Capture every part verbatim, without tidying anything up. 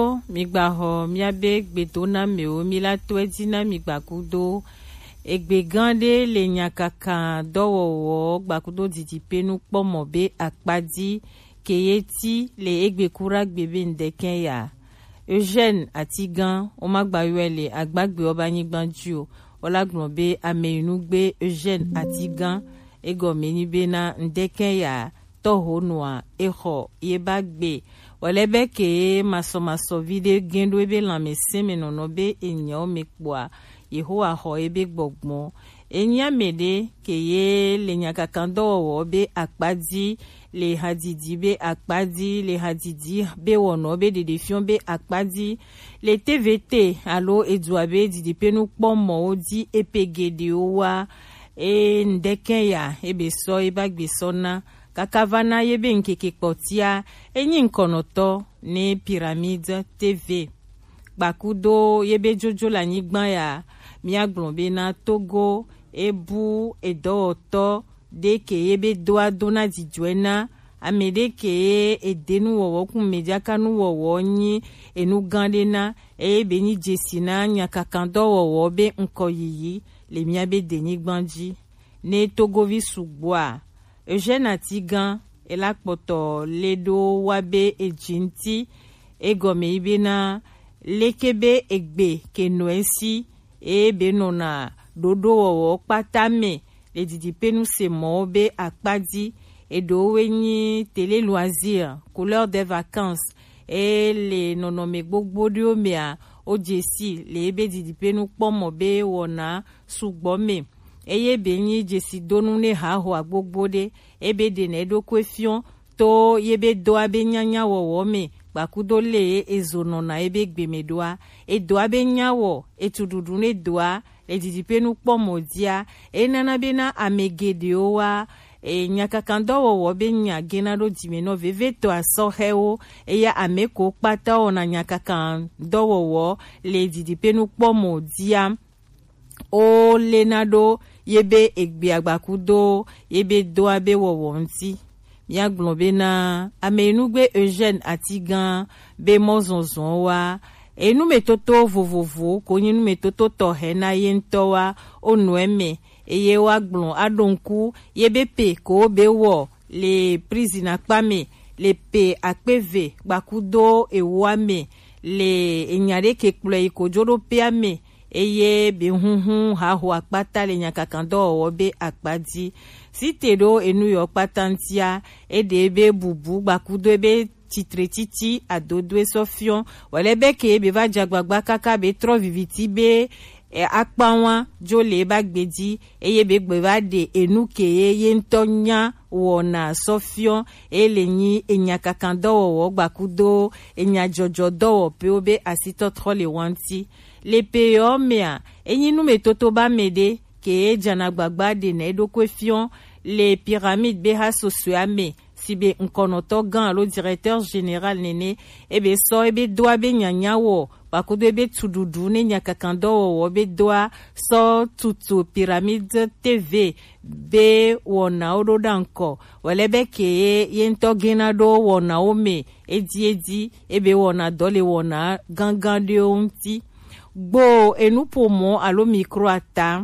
migbaho miabe gbedona meo milatoedina migbakudo egbegande le nyakaka dowowo gbakudo didipenu kpomo be akpadi keyeti le egbekura gbebe ndeken ya Eugène Atigan omagbayuele agbagbe obanyigbanju olagbon be ameinugbe Eugène Atigan egomeni bena ndeken ya tohonwa eho yebagbe walebe ke maso maso vide gendo ebe lame seme nono be enyo mekpoa yehowa ho ebe gbogbon enya mede ke ye le nyakakando wo be akpadi le hadidi be akpadi le hadidi be wono be de defion be akpadi le T V T alo eduabe didi penu kpomo odi epegede owa e ndeken ya ebe so eba gbesona kakavana yebe nkeke kpotia enyi nkonoto ne Pyramide T V bakudo yebe jojo la nyigban ya miaglombe na Togo ebu edoto de ke yebe doa dona dijuena amede ke edenu wowo kun mediaka nu wowo nyi enu gandena ebe ni jesina nyakakando wowo be nkoyiyi le miabe deni gbanji ne Togovi sugboa Eugène Atigan elakpoto ledo wabe ejinti egome ibena lekebe egbe kenoesi ebe nona dodo wowo patame le didipenu se mobe akpadi edowe ni télé loisir couleur des vacances et le nonome gbogbo diomea ojesi le ebe didipenu kpomo be wona sugbome eye benyi jesi donu ne ha ho agbogbode ebe de ne do kwefion to yebe do abe nyanya wowo me bakudo le ezono na ebe gbemedoa e do abe nyawo etududu ne doa le didipenu kpomo dia enana bena amegede owa e nyakakando wowo be nya genado dimeno veveto asoheo eya ameko pata ona nyakakando wowo le didipenu kpomo dia o lenado yebe egbe agbakudo yebe do abe wowo nti miaglombe na amenugbe Eugène Atigan be mozonzon wa enu metoto vovovo konyi nu metoto tohe na yentowa onueme eye wa glon adonku yebe pe ko be wo le prisina kpame le pe akpeve gbakudo ewame le enyare kekplo ikojoro peame eye be hunhun ha ho akpata le nyakakando wo be akpadi sitero enu yo patantia ede be bubu gbakudo ebe titre titi adodwe sofion walebe ke be va jagbagba kaka be tro viviti be e akpanwa jole bagbedi eye be gbeva de enu ke ye ntonya wona sofion elenyi enyakakando wo gbakudo enya jojo do pe obe asito trole wanti le peyo mea enyi nu metoto ba mede ke jana gbagba de ne do kwefion le pyramide be ha sosuame sibe nkonoto gan lo directeur général nene ebe so ebe doa be nyanyawo bakudo ebe tududu ne nyakakando wo be doa so tutu Pyramide T V be wona ododanko walebe ke yento genado wona ome edi edi ebe wona dole wona gangande onti gbo enu pomo alo micro ata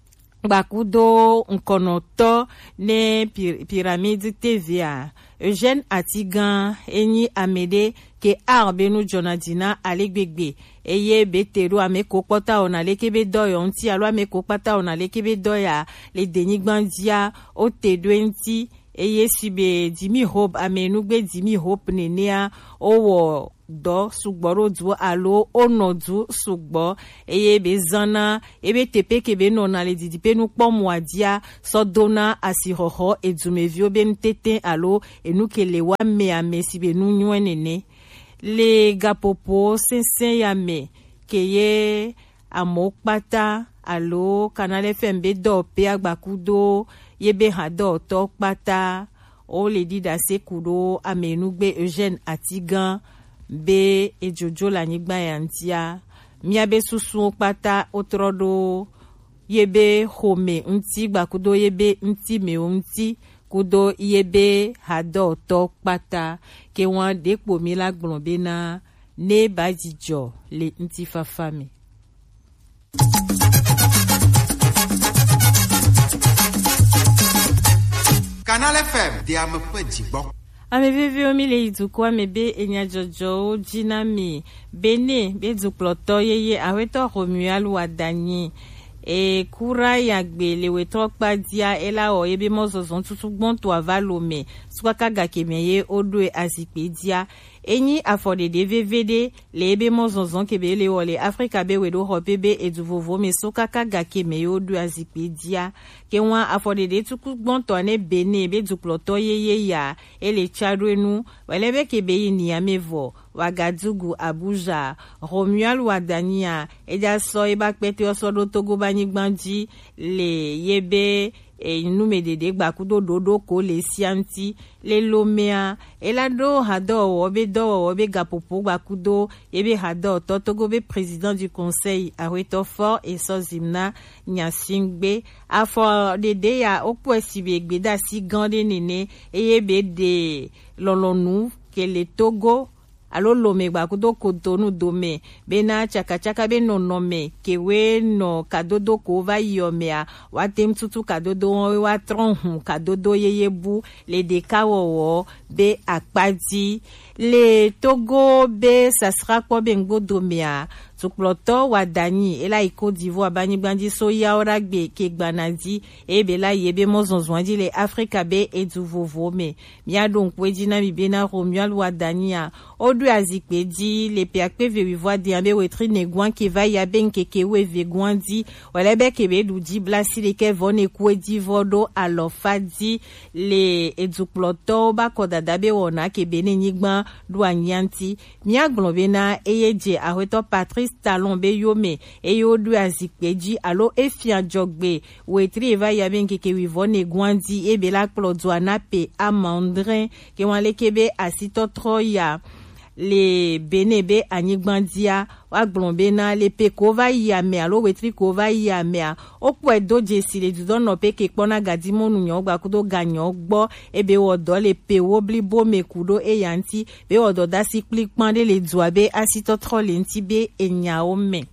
bakudo nkonoto ne Pyramide T V a Eugène Atigan enyi amede ke arbenu jonadina alegbegbe eye betero ameko pota ona lekebe doyo nti alo ameko pata ona lekebe doya le denigbandia o tedwenti eye sibe Dimi Hope amenugbe Dimi Hope nenea owo do sugboro du alo onodu sugbo eye be zana ebe tepe kebe nona le didipe nu kpomo adia sodona asihoho edumevio be ntete alo enukele wa me ame sibe nu nwenene le gapopo sensen yame keye amokpata alo Canal F M be do pe agbakudo yebe hado to pata o le dida sekudo amenugbe Eugène Atigan be ejojo la nyigba yantia miabe susu pata otrodo yebe home nti gbakudo yebe nti me nti kudo yebe hado to pata ke wan depo mi la glombe na ne badijo le ntifafame. Canal F M de amepedjigbo. Ameveve omile iduko amebe enya jojo jinami bene bedukloto yeye aweto Romuald Wadanyi e kura yagbe leweto kpadia ela o ebe mozozon tutugbon to avalome swaka gakemeye odwe azipedia enyi afodede vvd le ebe mozozon kebe le wole Afrika be wedo hopebe eduvovo me sokaka gakemeye odwe azipedia kenwa afodede tukugbon to ane bene be dukloto yeye ya ele chadwenu welebe kebe yini amevo Wagadugu Abuja Romuald Wadanyi eja so eba pete osodo Togo banyigbandi le yebe e numedede gbakudo dodo ko le sianti le lomea elado hado obe do obe gapopo gbakudo yebe hado Togo be président du conseil Aweto Fort et Sozimna Nyasingbe afo dede ya okwesibe gbeda si gande nene eyebe de lolonu ke le Togo alo lome gbakudo kodonu dome bena chaka chaka be no nome kewe no kadodo ko va yomea watem tutu kadodo wa tronhu kadodo yeyebu le dekawo be akpadi le Togo be sasra ko bengo domea Tukloto Wadanyi ela iko d'Ivoire banyigbandi so ya oragbe ke gbanadi e be la yebe mozonzwandi le Afrika be eduvovo me mia donc wedina bibena Romuald Wadanyi odu azikpedi le peakpe vewivoa di ambe wetri negwan ke va ya ben keke we vegwandi wala be kebe dudi blasi le ke vone kwedi vodo alofadi le edukloto ba kodada be wona ke bene nyigban douanyanti mia globena eyeje Aweto Patrice Talon be yome e yodu azikpeji alo efian jogbe wetri eva ya ben keke wivone gwandi e be la klodwana pe amandrin ke wale kebe asito troya le benebe anyigbandia wa glombe na le pe kova yame alo wetri kova yame okpo edo jesi le dudono pe ke pona gadimonu nyo gba kudo ganyo gbo ebe wodo le pe wobli bo mekudo e yanti be wodo dasi klik pande le duabe asito trole nti be enyaome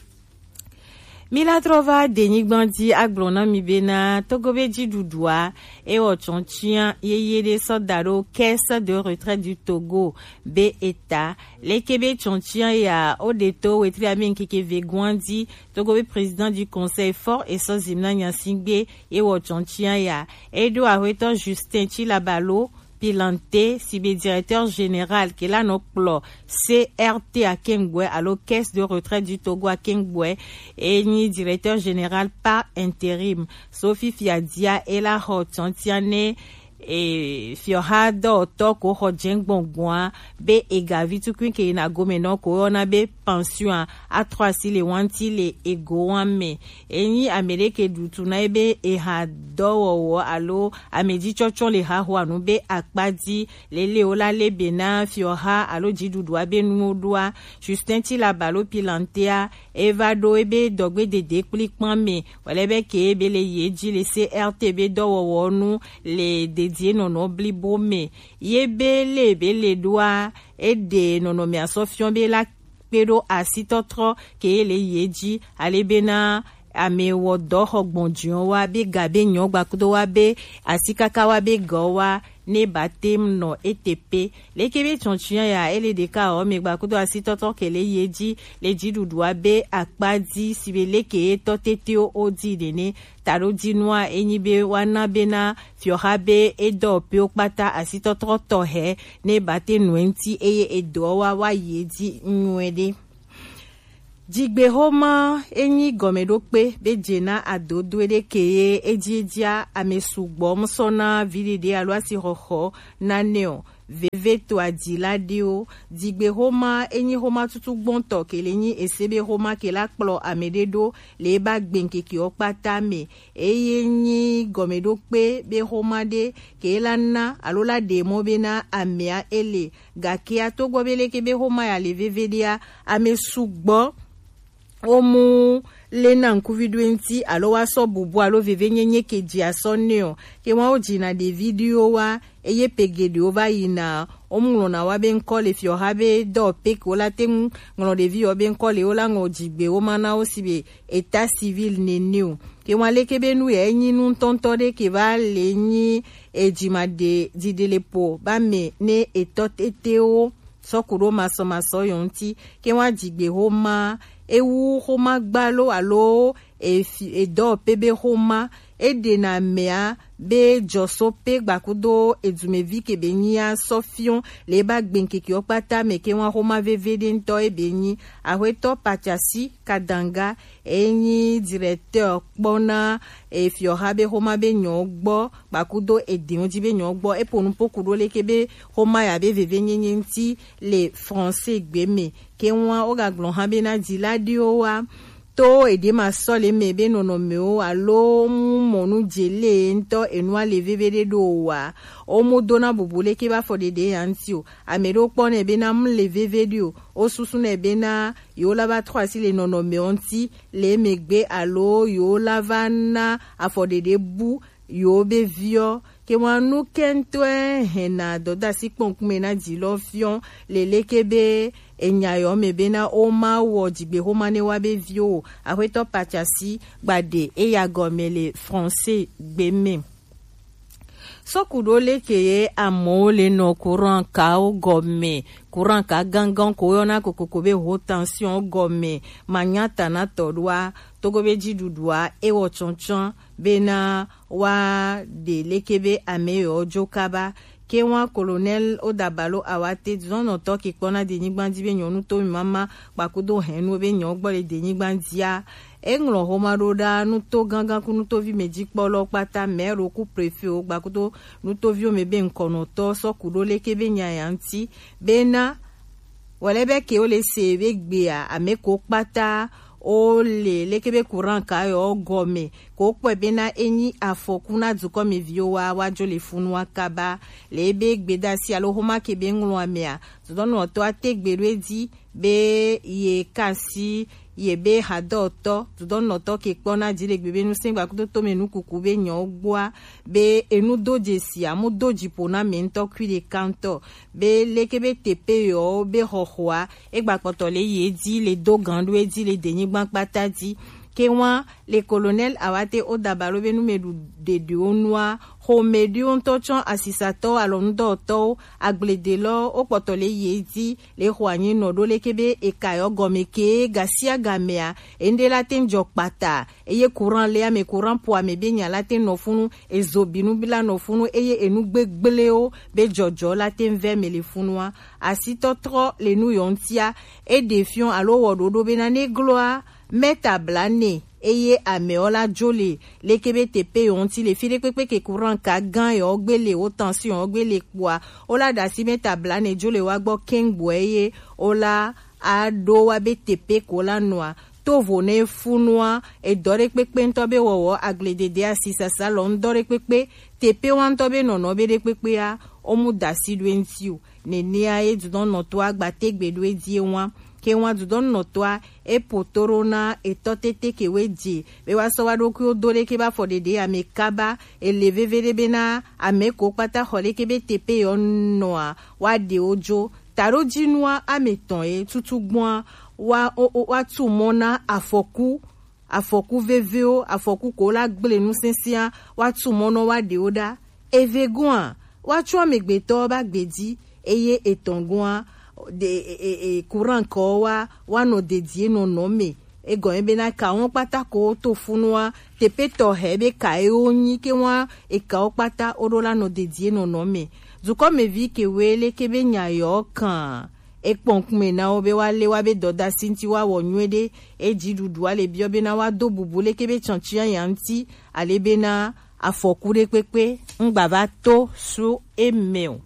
Mila trova denigbandi aglona mibena Togobeji Doudoua et Ochonchien yeye de soldado caisse de retraite du Togo B État les Québec Chonchien ya Odeto wetri amen keke vegwandi Togo président du conseil Fort et Sozimna Nyasingbe et Ochonchien ya Edo Aweto Justin Chilabalo Pilante, Sibé directeur général qui là non plo C R T à Kengwe à la caisse de retraite du Togo à Kengwe et ni directeur général par intérim Sophie Fiadia et la Hotantiane et Fiorado Toko Hojengbongwa be egavi tukun ke na gomeno ko ona be pension a trois si le wanti le egoame eni Amerike dutuna ebe e ha dowo alo amedi chocho le ha ho anu be akpadi le leola le bena Fiora alo jidudwa be nudwa Justin Chilabalo Pilantea evado ebe dogbe de deklikpan me wale be ke ebe le yeji le C R T B dowo nu le dédié nono blibo me yebe le be le doa ede nono me asofion be la pero asitotro ke le yeji alebena ame wodo hogbonjion wa be gabe nyon gbakudo wa be asikaka wa be go wa ne batem no E T P le kebe chonchien ya ele de ka o me gbakudo asitoto ke le yeji le jidudu wa be akpadi sibele ke totete o odi dene taro dinwa enyibe wana bena fiorabe edo pe okpata asitoto to he ne bate nwenti eye edo wa wa yeji nwede Jigbe homa enyi gomedo pe bejena adodo ede keye ejijia amesugbo msona vidide alwasi hoho na neo veve to adiladio Jigbe homa enyi homa tutu gbonto kelenyi esebe homa kela kplo amededo leba gbenke ki okpata me eyenyi gomedo pe be homa de kela na alola demo bena amea ele gakia to gobele ke be homa ya le vevedia amesugbo omu lena nkuvidwenti alo waso bubu alo veve nyenye keji asoneo ke wa ojina de video wa eye pegede ova yina omunglo na wa ben kole fio habe do pek ola ten nglo de vi o ben kole ola ngo jigbe o mana o sibe état civil neniu ke wale ke benu ye nyi nun tontode ke va le nyi e jima de didele po ba me ne etot eteo sokuro maso maso yonti ke wa jigbe homa ewu homa gbalo alo e e do pebe homa e de na mea be joso pe gbakudo edumevi ke benya sofion le ba gbenke ki opata me ke wan homa vevede nto e benyi ahweto pachasi kadanga enyi directeur kpona e fioha be homa be nyogbo gbakudo edin ji be nyogbo e ponu pokudo le ke be homa ya be vevenye nti le français gbeme ke wan oga glon ha be na diladio wa to ede ma so le mebe nono me o alo monu jele nto enwa le vevede do wa o mo dona bubule ke ba for de de anti o amero pone be na m le vevede o o susu na be na yo la ba trois si le nono me onti le megbe alo yo la vana a for de de bu yo be vio ke wanu kento hena doda si ponkume na dilofion le lekebe enyayo mebena oma wo jigbe homa ne wa be vio ahweto pachasi gbade e ya gomele français gbeme sokudo lekeye amole no courant ka o gome courant ka gangan ko yona kokoko be haute tension gome manyata na todwa togobe jidudwa e wo chonchon bena wa de lekebe ameyo jokaba ke wan colonel odabalo awate zono to ki kona de nigbandi be nyonu to mama pakudo henu be nyogbo le de nigbandia englo homaroda nu to gangan kunu to vi meji polo pata mero ku prefe o gbakudo nu to vi o mebe nkono to so kudo le kebe nyanti bena walebe ke o le sebe gbe a ameko pata o le lekebe courant ka yo gome ko po bena enyi afokuna duko me viowa wajo le funwa kaba lebe gbeda si alo homa ke be nglo amea zono to ategbeledi be ye kasi ye be hadoto zono to ke kpona dire gbebe nu singba kudo to menu kuku be nyogboa be enu doje si amu doji pona mento kwile kanto be lekebe tepe yo be hohoa egba poto le ye di le do gandu e di le denyi gban pata di ke wan le colonel awate odabalo be nu medu de de onwa ho medion tochon asisato alondo to agbledelo opotole yedi le hwanyi nodo le kebe e kayo gomeke gasia gamea ende latin jokpata eye courant le ame courant po ame be nya latin no funu ezobinu bila no funu eye enu gbegbleo be jojo latin verme le funwa asito tro le nu yontia e defion alo wododo be na ne gloire meta blane eye ameola jole lekebe tepe yonti le file pepe ke courant ka gan yo gbele o tension o gbele poa ola da si meta blane jole wa gbo kengbo eye ola ado wa be tepe kola noa to vone funwa e dore pepe ntobe wowo aglede de asisa salon dore pepe tepe wan tobe nono be de pepe a omu da si dwenti o ne ne aye du don no to agba tegbe dwe die wan ke wan du don no to e potorona e totete ke weji be wa so wa do ku dole ke ba for de de ame kaba e leve vede bena ame ko pata hole ke be tepe yo noa wa de ojo taro jinwa ame ton e tutugbon wa o, o, wa tu mona afoku afoku veveo afoku ko la gbele nu sensia wa tu mono wa de oda evegoan wa tu amegbeto ba gbedi eye etongoan de e, e, courant ko wa wa no dedie no nome e go ebe na ka won pata ko to funwa tepe to hebe ka e onyi ke wa e ka o pata orola no dedie no nome zuko me vi ke wele ke be nya yo kan e ponkume na obe wale wa be doda sinti wa wonwede e jidudu wale bi obe na wa do bubule ke be chanchia yanti ale be na afokure pepe ngba ba to su email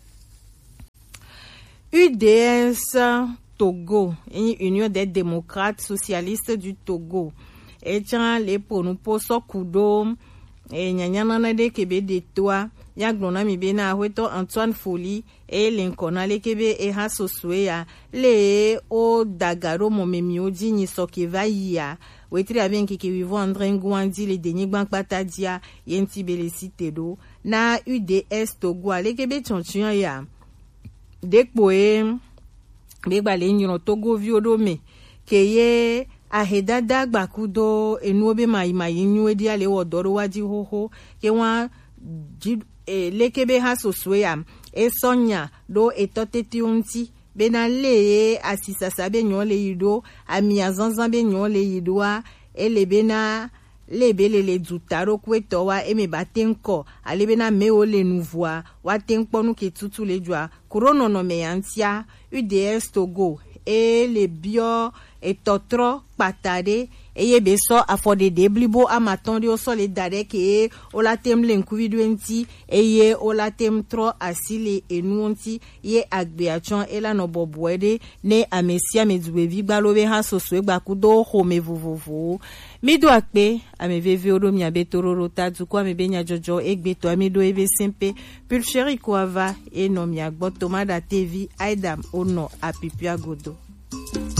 U D S Togo, Union des démocrates socialistes du Togo. Et tiens, les pour nous pour so kudo, et nyanyana de kebe de toi, ya glona mi bena weto Antoine Folie, et l'enkona le kebe e ha soswea, le o dagaro momemi oji ni sokeva ya. Wetri aben ki ki vivo andren guandi le denye bank patadia, yenti bele site do. na U D S Togo aleke be tontion ya dekpo e be gbale nyon Togo vi odome keye ahedada gbakudo enu obe mai mai nyu edi ale wodoro waji hoho ke wa e lekebe ha soswe ya e sonya do etoteti unti bena le asisa sabe nyon le yido ami azanzan be nyon le yidwa ele bena le bele le dutaro kweto wa eme batenko ale bena me o le nouvoa wa tenko nu ke tutu le jwa kurono no me yantia U D S Togo e le bio etotro patade eye be so afode de blibo amatonde o so le dare ke o la tem le nkuvidwenti eye o la tem tro asile enuonti ye agbeachon ela no bobwede ne amesia meduwevi gbalobe ha soswe gbakudo home vovovo mido akpe ameveve odo mi abetororo tadu kwa mebenya jojo egbeto amido ebe sempe pulcheri kwava e no mi agbo tomada T V Aidam ono apipia godo.